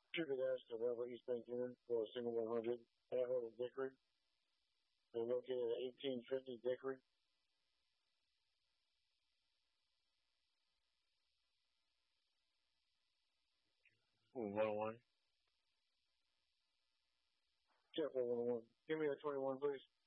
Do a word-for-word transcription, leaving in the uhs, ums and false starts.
Two could ask about East Bank Union for a single one hundred. Airhold Dickery. They're located at eighteen fifty Dickery. one oh one. Careful one oh one. Give me a twenty-one, please.